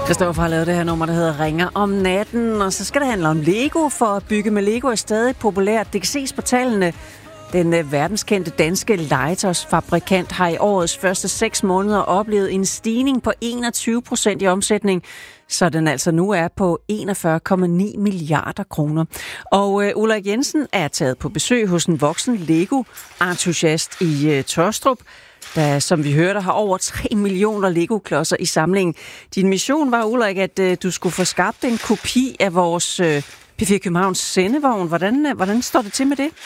Christoffer har lavet det her nummer, der hedder Ringer om natten, og så skal det handle om Lego, for at bygge med Lego er stadig populært. Det kan ses på tallene. Den verdenskendte danske legetøjsfabrikant har i årets første 6 måneder oplevet en stigning på 21% i omsætning, så den altså nu er på 41,9 milliarder kroner. Og Ulrik Jensen er taget på besøg hos en voksen Lego-entusiast i Tørstrup, der, som vi hørte, har over 3 millioner Lego-klodser i samlingen. Din mission var, Ulrik, at du skulle få skabt en kopi af vores P4 Københavns sendevogn. Hvordan står det til med det?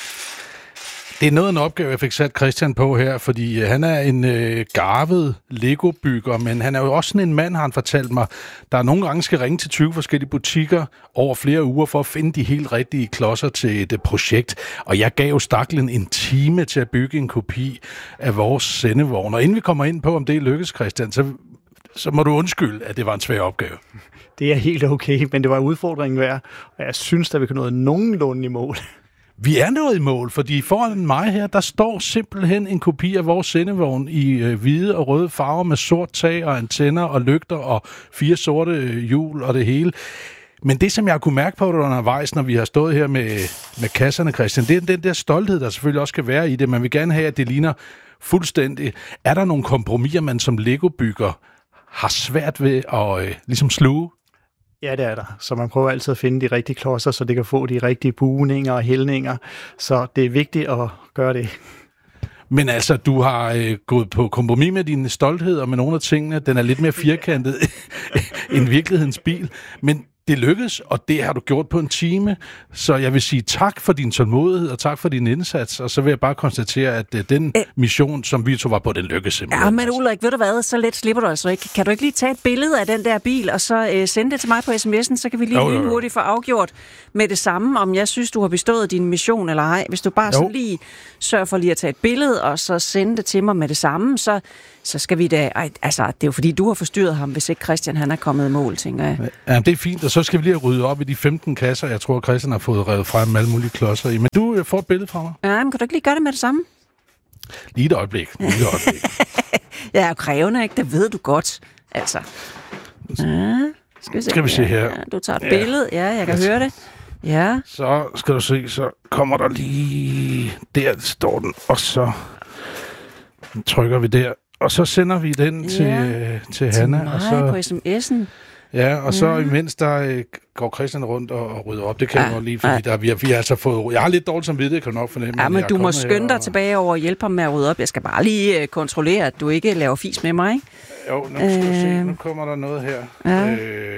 Det er noget af en opgave, jeg fik sat Christian på her, fordi han er en garvet Lego-bygger, men han er jo også sådan en mand, har han fortalt mig, der nogle gange skal ringe til 20 forskellige butikker over flere uger for at finde de helt rigtige klodser til et projekt. Og jeg gav jo staklen en time til at bygge en kopi af vores sendevogn. Og inden vi kommer ind på, om det lykkes, Christian, så må du undskylde, at det var en svær opgave. Det er helt okay, men det var udfordringen værd, og jeg synes, at vi kan nå nogenlunde i mål. Vi er nået i mål, fordi foran mig her, der står simpelthen en kopi af vores sendevogn i hvide og røde farver med sort tag og antenner og lygter og 4 sorte hjul og det hele. Men det, som jeg kunne mærke på undervejs, når vi har stået her med kasserne, Christian, det er den der stolthed, der selvfølgelig også skal være i det. Man vil gerne have, at det ligner fuldstændig. Er der nogle kompromiser, man som Lego-bygger har svært ved at ligesom sluge? Ja, det er der. Så man prøver altid at finde de rigtige klodser, så det kan få de rigtige bugninger og hældninger. Så det er vigtigt at gøre det. Men altså, du har gået på kompromis med din stolthed og med nogle af tingene. Den er lidt mere firkantet end virkelighedens bil. Men det lykkedes, og det har du gjort på en time. Så jeg vil sige tak for din tålmodighed, og tak for din indsats. Og så vil jeg bare konstatere, at den mission, som vi to var på, den lykkedes simpelthen. Ja, men Ulrik, ved du hvad? Så let slipper du altså ikke. Kan du ikke lige tage et billede af den der bil, og så sende det til mig på sms'en, så kan vi lige hurtigt få afgjort med det samme, om jeg synes, du har bestået din mission eller ej. Hvis du bare så lige sørger for lige at tage et billede, og så sende det til mig med det samme, så skal vi da... Altså, det er jo fordi, du har forstyrret ham, hvis ikke Christian han er kommet i mål, tænker jeg. Ja, det er fint, og så skal vi lige rydde op i de 15 kasser, jeg tror, Christian har fået revet frem med alle mulige klodser i. Men du får et billede fra mig. Ja, men kan du ikke lige gøre det med det samme? Lige et øjeblik. Jeg er jo krævende, ikke? Det ved du godt, altså. Ja, skal vi se her. Ja, du tager et billede. Ja, jeg kan høre det. Ja. Så skal du se, så kommer der lige... Der står den, og så trykker vi der. Og så sender vi den til Hanna. Mig og så, på sms'en. Ja, og så imens der går Christian rundt og rydder op. Det kan jeg godt lide, fordi vi har altså fået... Jeg har lidt dårligt samvittighed, kan du nok fornemme. Ja, men du må skynde dig tilbage over og hjælpe ham med at rydde op. Jeg skal bare lige kontrollere, at du ikke laver fis med mig, ikke? Jo, nu skal du se. Nu kommer der noget her. Ja.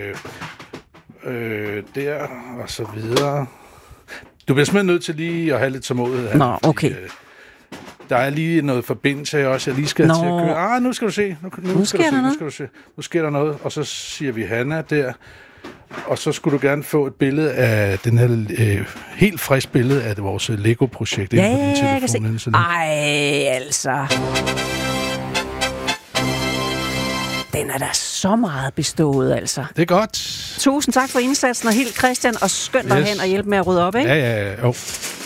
Der, og så videre. Du bliver simpelthen nødt til lige at have lidt tålmodighed. Nå, okay. Der er lige noget forbindelse også, jeg lige skal til at køre. Nu skal du se. Nu sker der noget. Og så siger vi Hanna der. Og så skulle du gerne få et billede af den her helt frisk billede af vores Lego-projekt. Ja, jeg kan se. Ej, altså. Den er da så meget bestået, altså. Det er godt. Tusind tak for indsatsen, og helt Christian, og skynd dig hen og hjælp med at rydde op, ikke? Ja.